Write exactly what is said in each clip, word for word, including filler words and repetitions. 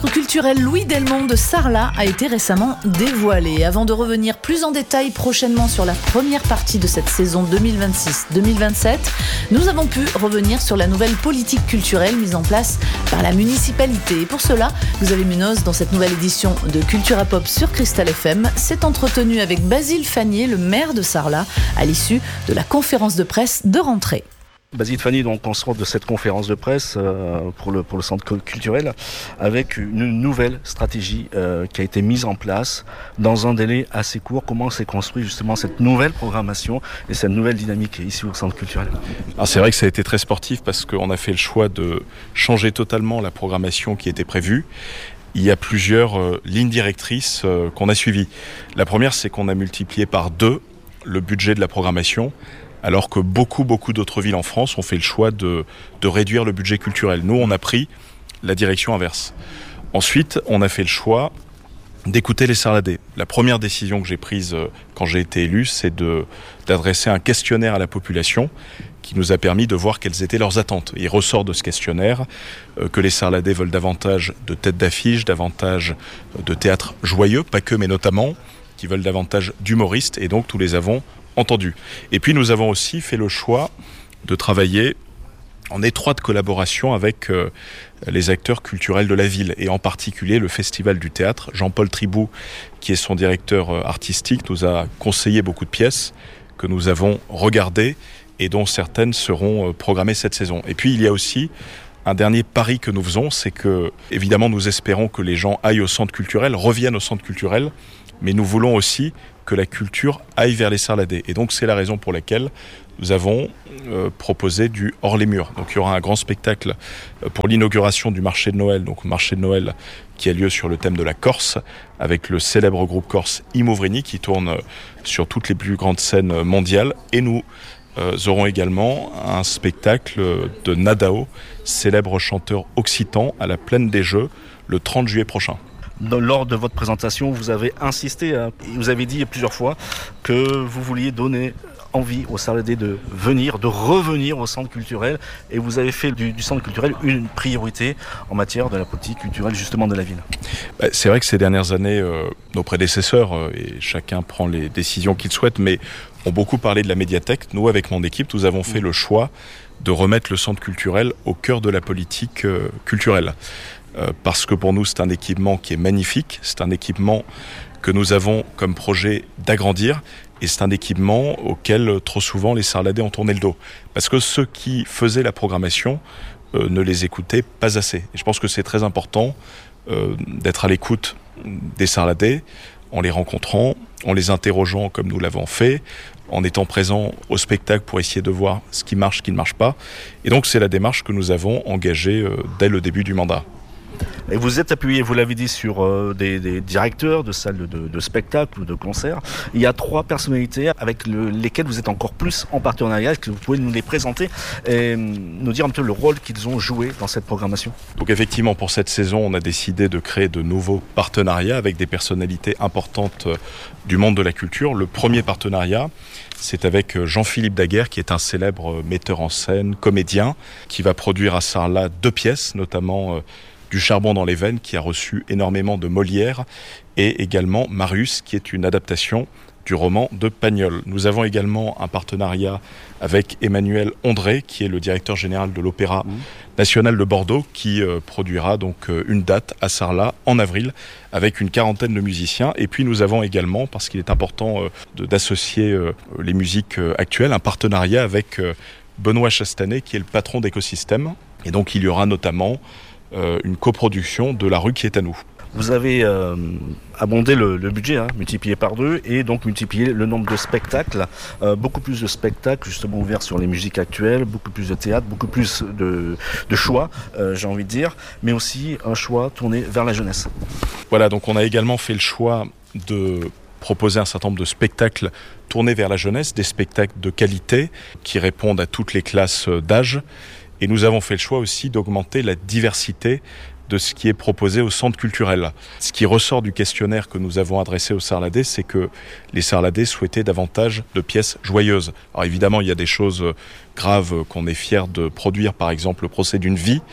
centre culturel Louis Delmonte de Sarlat a été récemment dévoilé. Avant de revenir plus en détail prochainement sur la première partie de cette saison deux mille vingt-six deux mille vingt-sept, nous avons pu revenir sur la nouvelle politique culturelle mise en place par la municipalité. Et pour cela, Xavier Munoz, dans cette nouvelle édition de Cultura Pop sur Cristal F M, s'est entretenu avec Basile Fagnier, le maire de Sarlat, à l'issue de la conférence de presse de rentrée. Basile Fagnier, donc on sort de cette conférence de presse euh, pour le pour le centre culturel avec une nouvelle stratégie euh, qui a été mise en place dans un délai assez court. Comment s'est construit justement cette nouvelle programmation et cette nouvelle dynamique ici au centre culturel? Alors c'est vrai que ça a été très sportif parce qu'on a fait le choix de changer totalement la programmation qui était prévue. Il y a plusieurs euh, lignes directrices euh, qu'on a suivies. La première, c'est qu'on a multiplié par deux le budget de la programmation, alors que beaucoup, beaucoup d'autres villes en France ont fait le choix de, de réduire le budget culturel. Nous, on a pris la direction inverse. Ensuite, on a fait le choix d'écouter les Sarladais. La première décision que j'ai prise quand j'ai été élu, c'est de, d'adresser un questionnaire à la population qui nous a permis de voir quelles étaient leurs attentes. Il ressort de ce questionnaire euh, que les Sarladais veulent davantage de têtes d'affiche, davantage de théâtre joyeux, pas que, mais notamment, qui veulent davantage d'humoristes, et donc nous les avons entendu. Et puis nous avons aussi fait le choix de travailler en étroite collaboration avec euh, les acteurs culturels de la ville, et en particulier le Festival du Théâtre. Jean-Paul Tribou, qui est son directeur euh, artistique, nous a conseillé beaucoup de pièces que nous avons regardées et dont certaines seront euh, programmées cette saison. Et puis il y a aussi un dernier pari que nous faisons, c'est que, évidemment, nous espérons que les gens aillent au centre culturel, reviennent au centre culturel, mais nous voulons aussi que la culture aille vers les Sarladais. Et donc c'est la raison pour laquelle nous avons euh, proposé du hors les murs. Donc il y aura un grand spectacle pour l'inauguration du marché de Noël, donc marché de Noël qui a lieu sur le thème de la Corse, avec le célèbre groupe corse Imouvrini qui tourne sur toutes les plus grandes scènes mondiales. Et nous euh, aurons également un spectacle de Nadao, célèbre chanteur occitan, à la Plaine des Jeux, le trente juillet prochain. Lors de votre présentation, vous avez insisté, hein, vous avez dit plusieurs fois que vous vouliez donner envie aux Sarladais de venir, de revenir au centre culturel, et vous avez fait du, du centre culturel une priorité en matière de la politique culturelle justement de la ville. Bah, c'est vrai que ces dernières années, euh, nos prédécesseurs, euh, et chacun prend les décisions qu'il souhaite, mais ont beaucoup parlé de la médiathèque. Nous, avec mon équipe, nous avons fait le choix de remettre le centre culturel au cœur de la politique euh, culturelle. Euh, parce que pour nous, c'est un équipement qui est magnifique, c'est un équipement que nous avons comme projet d'agrandir, et c'est un équipement auquel trop souvent les Sarladais ont tourné le dos. Parce que ceux qui faisaient la programmation euh, ne les écoutaient pas assez. Et je pense que c'est très important euh, d'être à l'écoute des Sarladais, en les rencontrant, en les interrogeant comme nous l'avons fait, en étant présent au spectacle pour essayer de voir ce qui marche, ce qui ne marche pas. Et donc c'est la démarche que nous avons engagée euh, dès le début du mandat. Et vous êtes appuyé, vous l'avez dit, sur euh, des, des directeurs de salles de, de, de spectacles ou de concerts. Il y a trois personnalités avec le, lesquelles vous êtes encore plus en partenariat. Est-ce que vous pouvez nous les présenter et nous dire un peu le rôle qu'ils ont joué dans cette programmation? Donc effectivement, pour cette saison, on a décidé de créer de nouveaux partenariats avec des personnalités importantes du monde de la culture. Le premier partenariat, c'est avec Jean-Philippe Daguerre, qui est un célèbre metteur en scène, comédien, qui va produire à Sarlat deux pièces, notamment euh, du Charbon dans les veines, qui a reçu énormément de Molière, et également Marius, qui est une adaptation du roman de Pagnol. Nous avons également un partenariat avec Emmanuel Ondré, qui est le directeur général de l'Opéra mmh. national de Bordeaux, qui euh, produira donc euh, une date à Sarlat en avril, avec une quarantaine de musiciens. Et puis nous avons également, parce qu'il est important euh, de, d'associer euh, les musiques euh, actuelles, un partenariat avec euh, Benoît Chastanet, qui est le patron d'Écosystème. Et donc il y aura notamment euh, une coproduction de La rue qui est à nous. Vous avez euh, abondé le, le budget, hein, multiplié par deux, et donc multiplié le nombre de spectacles, euh, beaucoup plus de spectacles justement ouverts sur les musiques actuelles, beaucoup plus de théâtre, beaucoup plus de, de choix, euh, j'ai envie de dire, mais aussi un choix tourné vers la jeunesse. Voilà, donc on a également fait le choix de proposer un certain nombre de spectacles tournés vers la jeunesse, des spectacles de qualité qui répondent à toutes les classes d'âge, et nous avons fait le choix aussi d'augmenter la diversité de ce qui est proposé au centre culturel. Ce qui ressort du questionnaire que nous avons adressé aux Sarladais, c'est que les Sarladais souhaitaient davantage de pièces joyeuses. Alors évidemment, il y a des choses graves qu'on est fiers de produire, par exemple le procès d'une vie,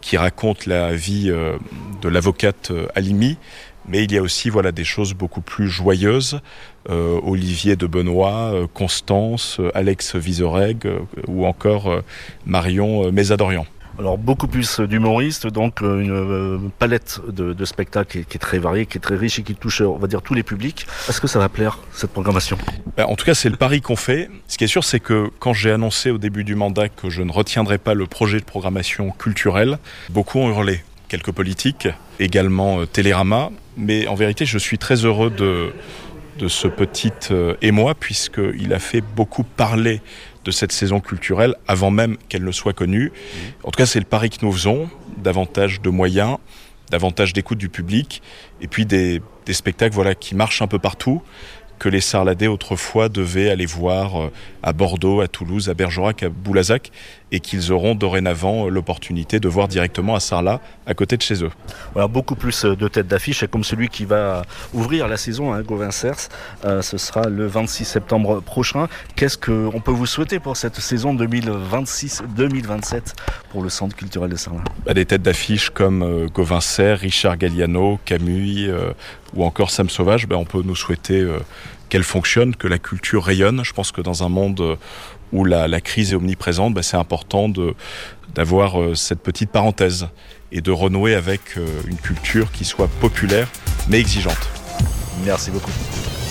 qui raconte la vie euh, de l'avocate euh, Halimi. Mais il y a aussi voilà, des choses beaucoup plus joyeuses. Euh, Olivier de Benoît, euh, Constance, euh, Alex Vizoreg euh, ou encore euh, Marion euh, Mésadorian. Alors beaucoup plus d'humoristes, donc une euh, palette de, de spectacles qui est, qui est très variée, qui est très riche et qui touche, on va dire, tous les publics. Est-ce que ça va plaire, cette programmation ? Ben, en tout cas, c'est le pari qu'on fait. Ce qui est sûr, c'est que quand j'ai annoncé au début du mandat que je ne retiendrai pas le projet de programmation culturelle, beaucoup ont hurlé. Quelques politiques, également euh, Télérama. Mais en vérité, je suis très heureux de, de ce petit euh, émoi, puisqu'il a fait beaucoup parler de cette saison culturelle avant même qu'elle ne soit connue. En tout cas, c'est le pari que nous faisons, davantage de moyens, davantage d'écoute du public, et puis des, des spectacles voilà, qui marchent un peu partout, que les Sarladais autrefois devaient aller voir à Bordeaux, à Toulouse, à Bergerac, à Boulazac, et qu'ils auront dorénavant l'opportunité de voir directement à Sarlat, à côté de chez eux. Voilà, beaucoup plus de têtes d'affiche, comme celui qui va ouvrir la saison, hein, Gauvin Cers. Euh, ce sera le vingt-six septembre prochain. Qu'est-ce qu'on peut vous souhaiter pour cette saison deux mille vingt-six deux mille vingt-sept pour le Centre culturel de Sarlat ? Bah, des têtes d'affiche comme euh, Gauvin Cers, Richard Galliano, Camus euh, ou encore Sam Sauvage, bah, on peut nous souhaiter euh, qu'elle fonctionne, que la culture rayonne. Je pense que dans un monde euh, où la, la crise est omniprésente, bah, c'est important de, d'avoir euh, cette petite parenthèse et de renouer avec euh, une culture qui soit populaire mais exigeante. Merci beaucoup.